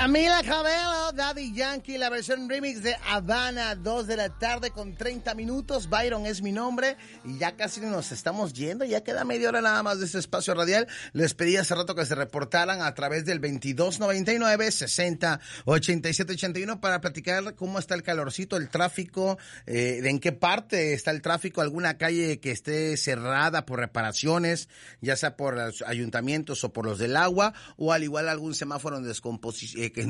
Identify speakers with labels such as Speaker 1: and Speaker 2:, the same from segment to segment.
Speaker 1: Camila Cabello, Daddy Yankee, la versión remix de Habana, 2 de la tarde con 30 minutos. Byron es mi nombre y ya casi nos estamos yendo, ya queda media hora nada más de este espacio radial. Les pedí hace rato que se reportaran a través del 2299-60-8781 para platicar cómo está el calorcito, el tráfico, de en qué parte está el tráfico, alguna calle que esté cerrada por reparaciones, ya sea por los ayuntamientos o por los del agua, o al igual algún semáforo en descomposición,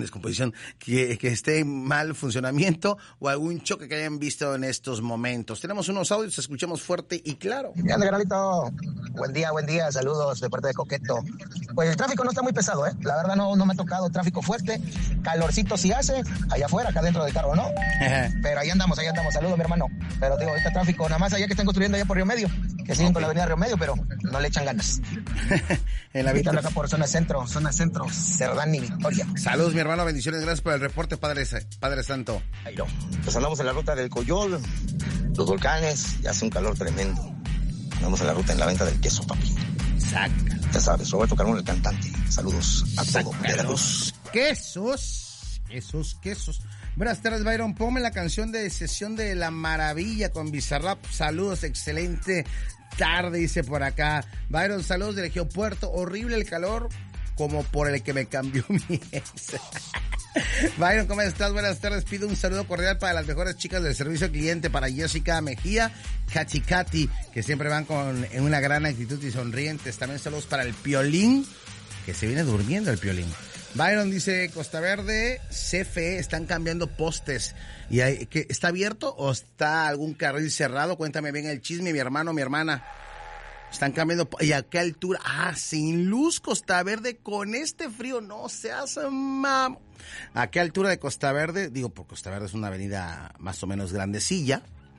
Speaker 1: que esté en mal funcionamiento, o algún choque que hayan visto en estos momentos. Tenemos unos audios, escuchemos fuerte y claro.
Speaker 2: ¿Qué onda, carnalito? Buen día, saludos de parte de Coqueto. Pues el tráfico no está muy pesado, la verdad no me ha tocado tráfico fuerte, calorcito sí hace, allá afuera, acá dentro del carro, ¿no? Pero ahí andamos, saludos mi hermano. Pero digo, este tráfico, nada más allá que están construyendo allá por Río Medio, que siguen con la avenida Río Medio, pero no le echan ganas.
Speaker 1: En la vida
Speaker 2: acá por zona centro, Cerdán y Victoria.
Speaker 1: Saludos mi hermano, bendiciones, gracias por el reporte, Padre Santo.
Speaker 2: Ahí no. Pues andamos en la ruta del Coyol, los volcanes, y hace un calor tremendo. Andamos en la ruta en la venta del queso, papi.
Speaker 1: Saca.
Speaker 2: Ya sabes, Roberto Carmona, el cantante. Saludos a todo
Speaker 1: Veracruz. Quesos. Buenas tardes, Byron. Ponme la canción de Sesión de la Maravilla con Bizarrap. Saludos, excelente tarde, dice por acá. Byron, saludos del Geopuerto. Horrible el calor, como por el que me cambió mi ex. Byron, ¿cómo estás? Buenas tardes. Pido un saludo cordial para las mejores chicas del servicio al cliente, para Jessica Mejía, Katy, que siempre van en una gran actitud y sonrientes. También saludos para el Piolín, que se viene durmiendo el Piolín. Byron dice, Costa Verde, CFE, están cambiando postes. ¿Y que está abierto o está algún carril cerrado? Cuéntame bien el chisme, mi hermano, mi hermana. Están cambiando. ¿Y a qué altura? Sin luz, Costa Verde, con este frío, no seas mam. ¿A qué altura de Costa Verde? Digo, por Costa Verde es una avenida más o menos grandecilla.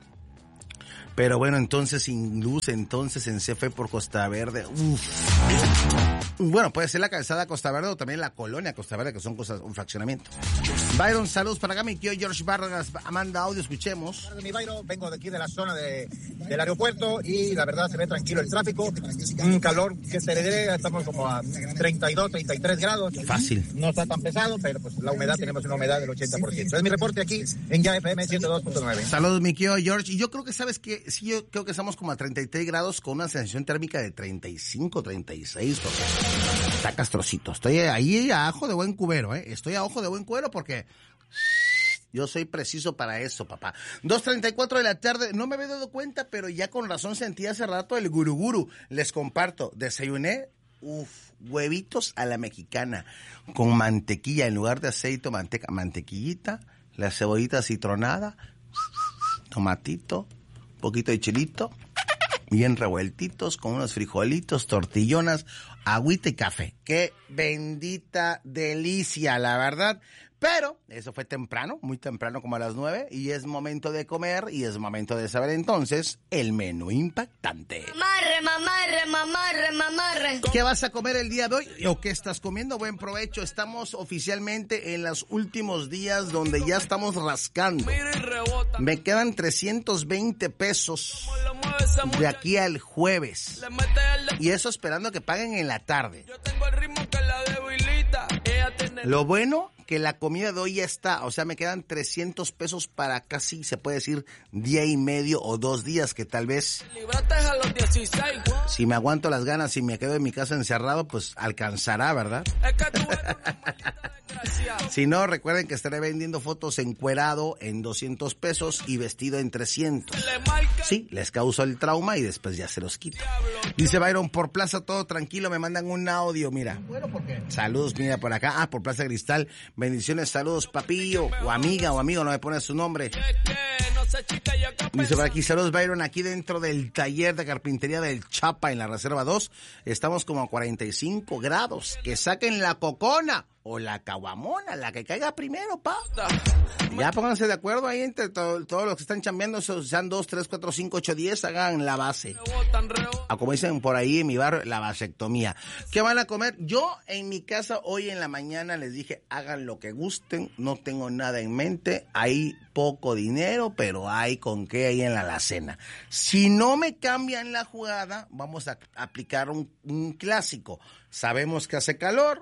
Speaker 1: Pero bueno, entonces sin luz, entonces en CFE por Costa Verde. Uf. Bueno, puede ser la calzada Costa Verde o también la colonia Costa Verde, que son cosas, un fraccionamiento. Byron, saludos para acá, mi tío George Vargas, manda audio, escuchemos.
Speaker 3: Mi Byron, vengo de aquí de la zona del aeropuerto y la verdad se ve tranquilo el tráfico. Un calor que se le dé, estamos como a 32, 33 grados.
Speaker 1: Fácil.
Speaker 3: No está tan pesado, pero pues la humedad, tenemos una humedad del 80%. Es mi reporte aquí en Ya FM 102.9.
Speaker 1: Saludos, mi tío George. Y yo creo que, ¿sabes qué? Sí, yo creo que estamos como a 33 grados con una sensación térmica de 35, 36. Está castrocito. Estoy ahí a ojo de buen cubero, Estoy a ojo de buen cubero porque yo soy preciso para eso, papá. 2:34 de la tarde. No me había dado cuenta, pero ya con razón sentí hace rato el guruguru. Les comparto. Desayuné, huevitos a la mexicana con mantequilla en lugar de aceite o mantequillita, la cebollita citronada, tomatito, poquito de chilito, bien revueltitos, con unos frijolitos, tortillonas, agüita y café. ¡Qué bendita delicia, la verdad! Pero eso fue temprano, muy temprano, como a las 9, y es momento de comer y es momento de saber entonces el menú impactante. Mamarre. ¿Qué vas a comer el día de hoy o qué estás comiendo? Buen provecho. Estamos oficialmente en los últimos días donde ya estamos rascando. Me quedan 320 pesos de aquí al jueves. Y eso esperando que paguen en la tarde. Lo bueno que la comida de hoy ya está, o sea, me quedan 300 pesos para casi, se puede decir, día y medio o 2 días, que tal vez, si me aguanto las ganas y me quedo en mi casa encerrado, pues alcanzará, ¿verdad? Si no, recuerden que estaré vendiendo fotos encuerado en 200 pesos y vestido en 300. Sí, les causo el trauma y después ya se los quito. Dice Byron, por Plaza todo tranquilo, me mandan un audio, mira. Bueno, ¿por qué? Saludos, mira, por acá. Por Plaza Cristal. Bendiciones, saludos, papillo, o amiga, o amigo, no me pone su nombre. Dice por aquí, saludos, Byron, aquí dentro del taller de carpintería del Chapa en la Reserva 2. Estamos como a 45 grados. Que saquen la cocona o la caguamona, la que caiga primero, pa. Ya pónganse de acuerdo ahí entre todos los que están chambeando, sean 2, 3, 4, 5, 8, 10, hagan la base. Como dicen por ahí en mi barrio, la vasectomía. ¿Qué van a comer? Yo en mi casa hoy en la mañana les dije, hagan lo que gusten, no tengo nada en mente, hay poco dinero, pero hay con qué ahí en la alacena. Si no me cambian la jugada, vamos a aplicar un clásico. Sabemos que hace calor,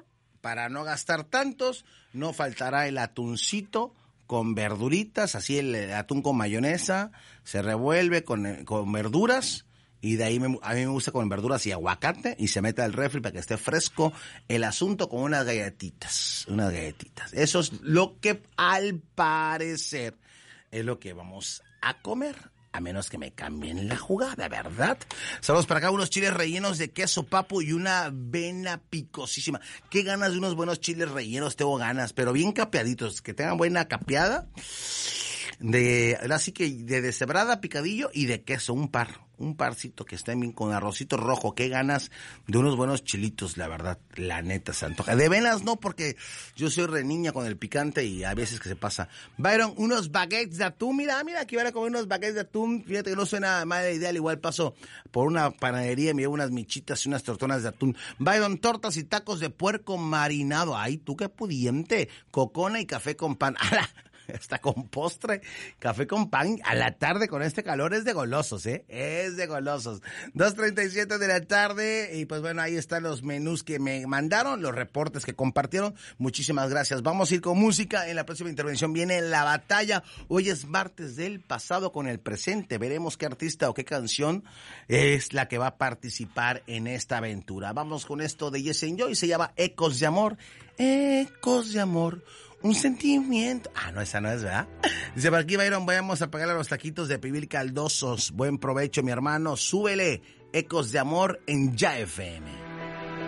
Speaker 1: para no gastar tantos, no faltará el atuncito con verduritas, así el atún con mayonesa, se revuelve con verduras, y de ahí a mí me gusta con verduras y aguacate, y se mete al refri para que esté fresco el asunto con unas galletitas. Eso es lo que al parecer es lo que vamos a comer, a menos que me cambien la jugada, ¿verdad? Saludos para acá, unos chiles rellenos de queso, papu, y una avena picosísima. Qué ganas de unos buenos chiles rellenos, tengo ganas, pero bien capeaditos, que tengan buena capeada, así que de deshebrada, picadillo y de queso, un parcito que estén bien con arrocito rojo. Qué ganas de unos buenos chilitos, la verdad, la neta se antoja. De venas no, porque yo soy re niña con el picante y a veces que se pasa. Byron, unos baguettes de atún, mira, aquí van a comer unos baguettes de atún, fíjate que no suena mala idea, al igual paso por una panadería y me llevo unas michitas y unas tortonas de atún. Byron, tortas y tacos de puerco marinado, ay, tú qué pudiente, cocona y café con pan. ¡Hala! Está con postre, café con pan a la tarde con este calor, es de golosos, es de golosos. 2:37 de la tarde y pues bueno, ahí están los menús que me mandaron, los reportes que compartieron, muchísimas gracias. Vamos a ir con música, en la próxima intervención viene La Batalla, hoy es martes del pasado con el presente, veremos qué artista o qué canción es la que va a participar en esta aventura. Vamos con esto de Yes and Joy, se llama Ecos de Amor, un sentimiento. No, esa no es, ¿verdad? Dice, por aquí, Byron, vamos a pagarle a los taquitos de pibil caldosos. Buen provecho, mi hermano. Súbele. Ecos de Amor en Ya FM.